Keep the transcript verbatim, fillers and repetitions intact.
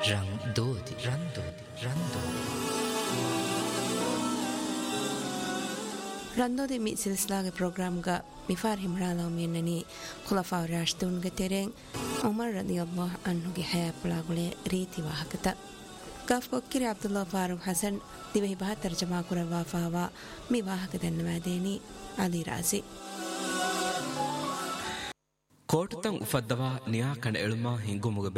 ರಂಗ್ ದೋದಿ run ದೋದಿ run ದೋದಿ ರಂದೋದಿ ಮಿ ಸಿಲ್ಸಿಲಾಗೆ ಪ್ರೋಗ್ರಾಮ್ಗ ಮಿಫಾರ್ ಹಿಮ್ರಾಲಾವ್ ಮಿಯನ್ನನಿ ಖುಲಫಾ ರಾಶಿದೂನ್ಗೆ ತೆರೆಂಗ್ ಉಮರ್ ರದಿಯಲ್ಲಾಹು ಅನ್ಹುಗೆ ಹಯಾಪುಳಾಗುಳೆ ರೀತಿ ವಾಹಕತ ಗಫ್ ಕೊಕ್ಕಿರಿ Abdullah Farooq Hasan ದಿವಹಿ ಬಹ ತರ್ಜಮಾ ಕುರವಾ fava ಮಿ ವಾಹಕದನ್ನವಾದೇನಿ ಅಲಿ ರಾಜಿ ಕೋಟತಂ ಉಫದ್ದವಾ ನಿಯಾ ಕಣ ಎಳುಮಾ ಹಿಂಗುಮುಗ